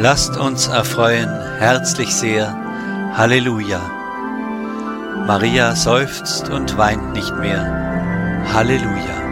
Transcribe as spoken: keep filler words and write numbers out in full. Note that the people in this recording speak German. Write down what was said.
Lasst uns erfreuen, herzlich sehr, Halleluja. Maria seufzt und weint nicht mehr, Halleluja.